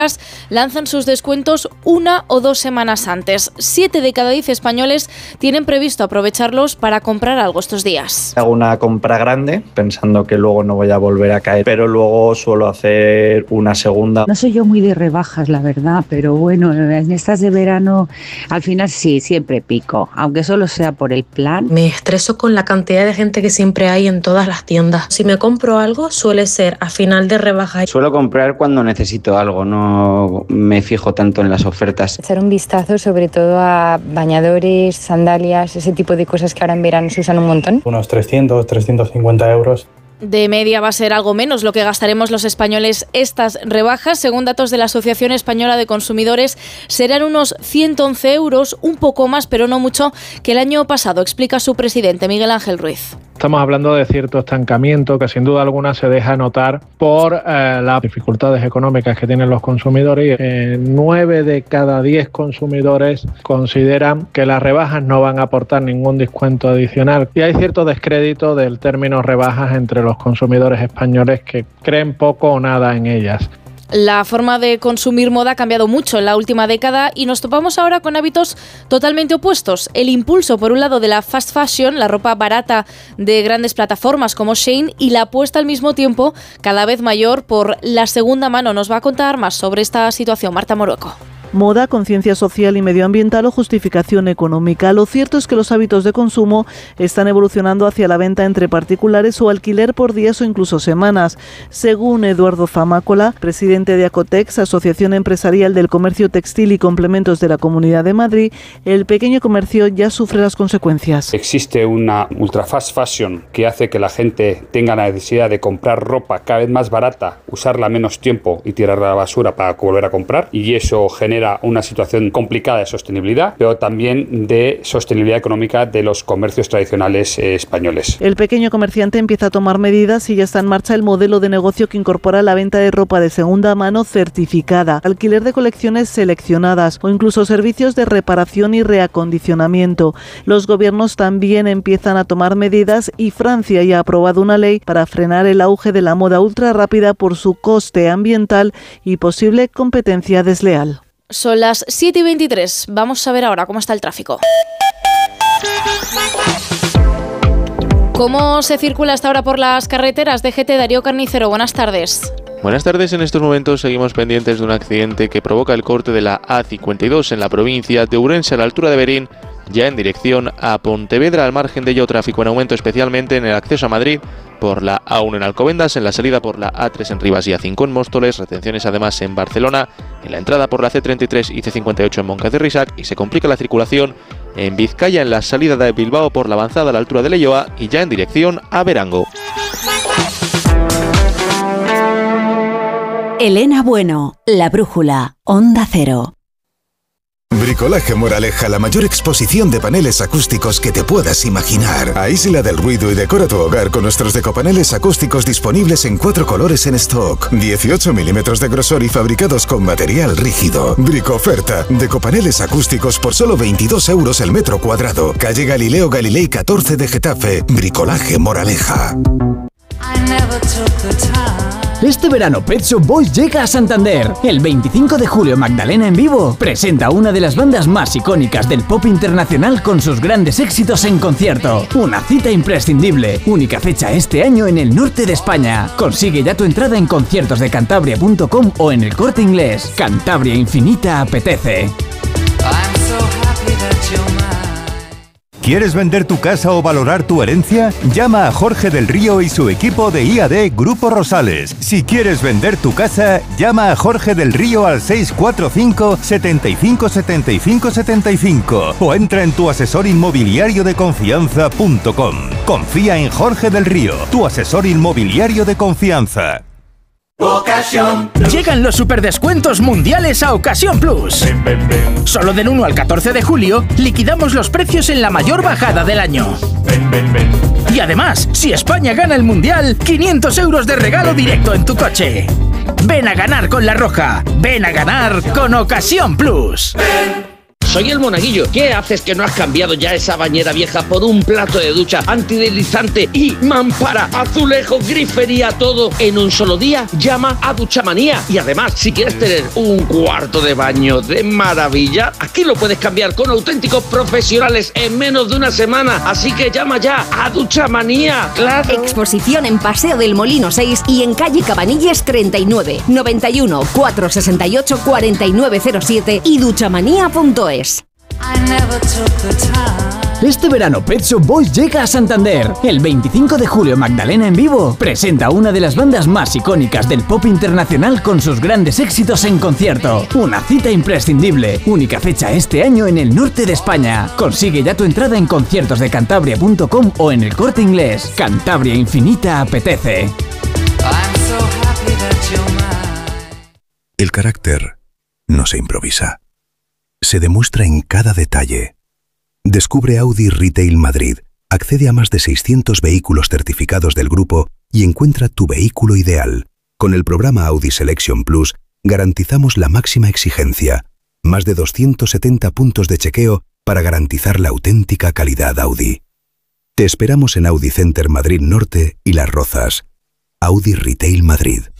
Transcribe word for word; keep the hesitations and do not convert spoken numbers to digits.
lanzan sus descuentos una o dos semanas antes. Siete de cada diez españoles tienen previsto aprovecharlos para comprar algo estos días. Hago una compra grande pensando que luego no voy a volver a caer, pero luego suelo hacer una segunda. No soy yo muy de rebajas, la verdad, pero bueno, en estas de verano al final sí, siempre pico, aunque solo sea por el plan. Me estreso con la cantidad de gente que siempre hay en todas las tiendas. Si me compro algo, suele ser a final de rebaja. Suelo comprar cuando necesito algo, no No me fijo tanto en las ofertas. Echar un vistazo sobre todo a bañadores, sandalias, ese tipo de cosas que ahora en verano se usan un montón. Unos trescientos, trescientos cincuenta euros. De media va a ser algo menos lo que gastaremos los españoles estas rebajas. Según datos de la Asociación Española de Consumidores, serán unos ciento once euros, un poco más, pero no mucho, que el año pasado, explica su presidente, Miguel Ángel Ruiz. Estamos hablando de cierto estancamiento que sin duda alguna se deja notar por eh, las dificultades económicas que tienen los consumidores. Eh, nueve de cada diez consumidores consideran que las rebajas no van a aportar ningún descuento adicional. Y hay cierto descrédito del término rebajas entre los consumidores españoles que creen poco o nada en ellas. La forma de consumir moda ha cambiado mucho en la última década y nos topamos ahora con hábitos totalmente opuestos. El impulso, por un lado, de la fast fashion, la ropa barata de grandes plataformas como Shein, y la apuesta al mismo tiempo cada vez mayor por la segunda mano. Nos va a contar más sobre esta situación Marta Morueco. Moda, conciencia social y medioambiental o justificación económica. Lo cierto es que los hábitos de consumo están evolucionando hacia la venta entre particulares o alquiler por días o incluso semanas. Según Eduardo Zamácola, presidente de Acotex, Asociación Empresarial del Comercio Textil y Complementos de la Comunidad de Madrid, el pequeño comercio ya sufre las consecuencias. Existe una ultra fast fashion que hace que la gente tenga la necesidad de comprar ropa cada vez más barata, usarla menos tiempo y tirarla a la basura para volver a comprar, y eso genera una situación complicada de sostenibilidad, pero también de sostenibilidad económica de los comercios tradicionales eh, españoles. El pequeño comerciante empieza a tomar medidas y ya está en marcha el modelo de negocio que incorpora la venta de ropa de segunda mano certificada, alquiler de colecciones seleccionadas o incluso servicios de reparación y reacondicionamiento. Los gobiernos también empiezan a tomar medidas y Francia ya ha aprobado una ley para frenar el auge de la moda ultra rápida por su coste ambiental y posible competencia desleal. Son las siete y veintitrés. Vamos a ver ahora cómo está el tráfico. ¿Cómo se circula hasta ahora por las carreteras? D G T, Darío Carnicero, buenas tardes. Buenas tardes, en estos momentos seguimos pendientes de un accidente que provoca el corte de la A cincuenta y dos en la provincia de Ourense a la altura de Berín, ya en dirección a Pontevedra. Al margen de ello, tráfico en aumento especialmente en el acceso a Madrid por la A uno en Alcobendas, en la salida por la A tres en Rivas y A cinco en Móstoles, retenciones además en Barcelona, en la entrada por la C treinta y tres y C cincuenta y ocho en Moncada de Risac, y se complica la circulación en Vizcaya en la salida de Bilbao por la avanzada a la altura de Leioa y ya en dirección a Berango. Elena Bueno, La Brújula, Onda Cero. Bricolaje Moraleja, la mayor exposición de paneles acústicos que te puedas imaginar. Aísla del ruido y decora tu hogar con nuestros decopaneles acústicos disponibles en cuatro colores en stock. dieciocho milímetros de grosor y fabricados con material rígido. Bricoferta, decopaneles acústicos por solo veintidós euros el metro cuadrado. Calle Galileo Galilei catorce de Getafe. Bricolaje Moraleja. Este verano Pet Shop Boys llega a Santander. El veinticinco de julio Magdalena en vivo presenta una de las bandas más icónicas del pop internacional con sus grandes éxitos en concierto. Una cita imprescindible. Única fecha este año en el norte de España. Consigue ya tu entrada en conciertos de cantabria punto com o en El Corte Inglés. Cantabria Infinita apetece. ¿Quieres vender tu casa o valorar tu herencia? Llama a Jorge del Río y su equipo de I A D Grupo Rosales. Si quieres vender tu casa, llama a Jorge del Río al seis cuatro cinco, setenta y cinco, setenta y cinco, setenta y cinco o entra en tu asesor inmobiliario de confianza punto com. Confía en Jorge del Río, tu asesor inmobiliario de confianza. Ocasión. Llegan los superdescuentos mundiales a Ocasión Plus. Ven, ven, ven. Solo del uno al catorce de julio liquidamos los precios en la mayor bajada del año. Ven, ven, ven. Y además, si España gana el mundial, quinientos euros de regalo directo en tu coche. Ven a ganar con La Roja. Ven a ganar con Ocasión Plus. Ven. soy el Monaguillo. ¿Qué haces que no has cambiado ya esa bañera vieja por un plato de ducha antideslizante y mampara, azulejo, grifería, todo en un solo día? Llama a Duchamanía. Y además, si quieres tener un cuarto de baño de maravilla, aquí lo puedes cambiar con auténticos profesionales en menos de una semana. Así que llama ya a Duchamanía. ¡Claro! Exposición en Paseo del Molino seis y en calle Cabanilles treinta y nueve, noventa y uno, cuatrocientos sesenta y ocho, cuarenta y nueve cero siete y duchamanía punto es. Este verano Pet Shop Boys llega a Santander. El veinticinco de julio Magdalena en Vivo presenta una de las bandas más icónicas del pop internacional con sus grandes éxitos en concierto. Una cita imprescindible. Única fecha este año en el norte de España. Consigue ya tu entrada en conciertos de cantabria punto com o en el Corte Inglés. Cantabria Infinita apetece. El carácter no se improvisa. Se demuestra en cada detalle. Descubre Audi Retail Madrid, accede a más de seiscientos vehículos certificados del grupo y encuentra tu vehículo ideal. Con el programa Audi Selection Plus garantizamos la máxima exigencia, más de doscientos setenta puntos de chequeo para garantizar la auténtica calidad Audi. Te esperamos en Audi Center Madrid Norte y Las Rozas. Audi Retail Madrid.